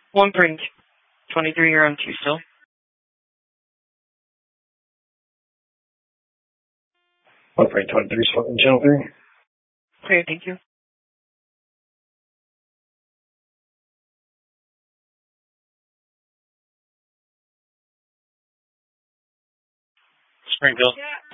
1.23, you're on 2 still. One point 23, Spartan Channel 3. Okay, thank you. Springfield. Yeah.